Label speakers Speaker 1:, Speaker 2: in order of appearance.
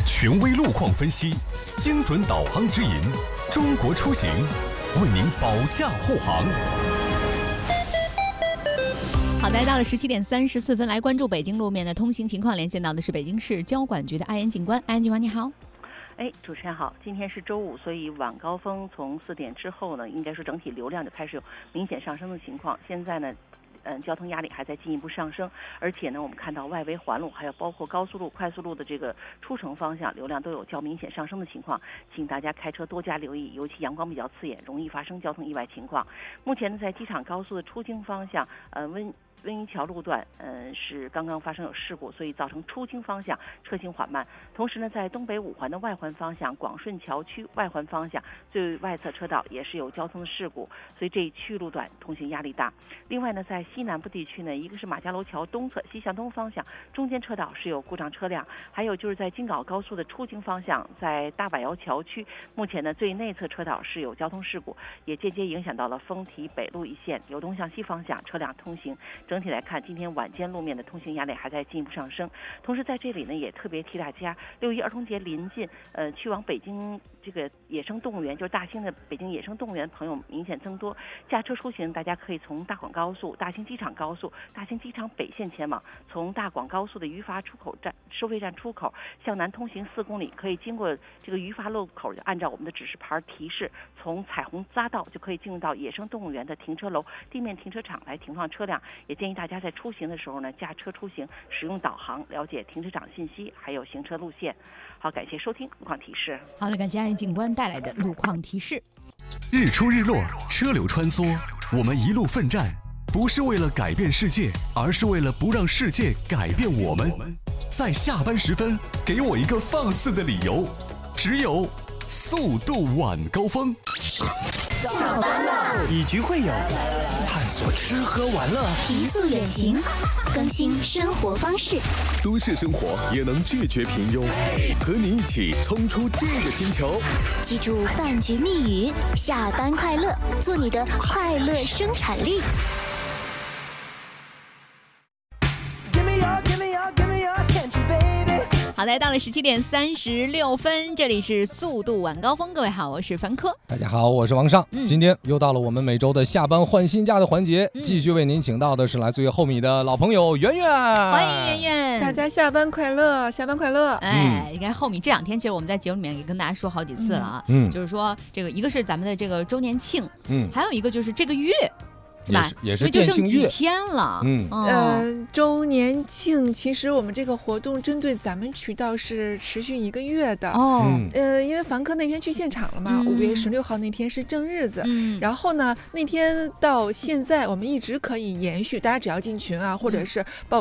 Speaker 1: 权威路况分析，精准导航指引，中国出行为您保驾护航。
Speaker 2: 好的，到了17:34，来关注北京路面的通行情况。连线到的是北京市交管局的艾岩警官，艾岩警官你好。
Speaker 3: 主持人好，今天是周五，所以晚高峰从4点之后呢，应该说整体流量就开始有明显上升的情况。现在呢，交通压力还在进一步上升，而且呢，我们看到外围环路还有包括高速路、快速路的这个出城方向流量都有较明显上升的情况，请大家开车多加留意，尤其阳光比较刺眼，容易发生交通意外情况。目前呢，在机场高速的出京方向，温榆桥路段，是刚刚发生有事故，所以造成出京方向车行缓慢。同时呢，在东北5环的外环方向，广顺桥区外环方向最外侧车道也是有交通的事故，所以这一区域路段通行压力大。另外呢，在西南部地区呢，一个是马家楼桥东侧西向东方向中间车道是有故障车辆，还有就是在京港高速的出京方向，在大柏窑桥区，目前呢最内侧车道是有交通事故，也间接影响到了丰提北路一线由东向西方向车辆通行。整体来看，今天晚间路面的通行压力还在进一步上升。同时在这里呢，也特别提大家，6·1儿童节临近，去往北京这个野生动物园，就是大兴的北京野生动物园朋友明显增多。驾车出行，大家可以从大广高速、大兴机场高速、大兴机场北线前往，从大广高速的余阀出口站收费站出口向南通行4公里，可以经过这个余阀路口，就按照我们的指示牌提示，从彩虹匝道就可以进入到野生动物园的停车楼、地面停车场来停放车辆。也建议大家在出行的时候呢，驾车出行使用导航，了解停车场信息，还有行车路线。好，感谢收听路况提示。
Speaker 2: 好的，感谢艾岩警官带来的路况提示。
Speaker 1: 日出日落，车流穿梭，我们一路奋战，不是为了改变世界，而是为了不让世界改变我们。在下班时分，给我一个放肆的理由，只有速度晚高峰。
Speaker 4: 下班了，以局会友，探索吃喝玩乐，
Speaker 5: 提速远行，更新生活方式。
Speaker 1: 都市生活也能拒绝平庸，和你一起冲出这个星球。
Speaker 5: 记住饭局密语：下班快乐，做你的快乐生产力。
Speaker 2: 好的，到了17:36，这里是速度晚高峰。各位好，我是凡科。
Speaker 6: 大家好，我是王尚。今天又到了我们每周的下班换新家的环节，继续为您请到的是来自于后米的老朋友圆圆。
Speaker 2: 欢迎圆圆，
Speaker 7: 大家下班快乐，下班快乐。
Speaker 2: 你看后米这2天，其实我们在节目里面也跟大家说好几次了啊，就是说这个一个是咱们的这个周年庆，还有一个就是这个月。
Speaker 6: 也是店庆月，
Speaker 2: 就剩几天了。
Speaker 7: 周年庆其实我们这个活动针对咱们渠道是持续1个月的。因为凡科那天去现场了嘛，5月16号那天是正日子。然后呢，那天到现在我们一直可以延续，大家只要进群啊，或者是